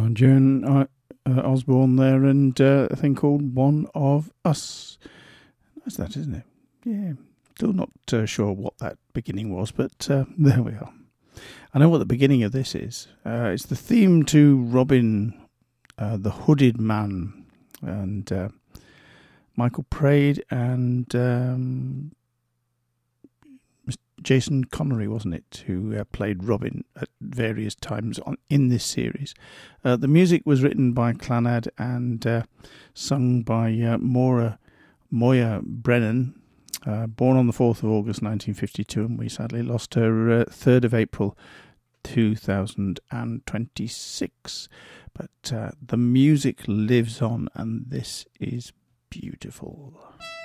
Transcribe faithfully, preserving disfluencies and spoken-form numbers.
Joan uh, uh, Osborne there, and uh, a thing called One of Us. That's that, isn't it? Yeah. Still not uh, sure what that beginning was, but uh, there we are. I know what the beginning of this is. Uh, it's the theme to Robin, uh, the Hooded Man, and uh, Michael Praed and um, Jason Connery, wasn't it, who uh, played Robin at various times on in this series. Uh, the music was written by Clannad and uh, sung by uh, Maura Moya Brennan, uh, born on the fourth of August nineteen fifty-two, and we sadly lost her uh, third of April two thousand twenty-six. But uh, the music lives on, and this is beautiful.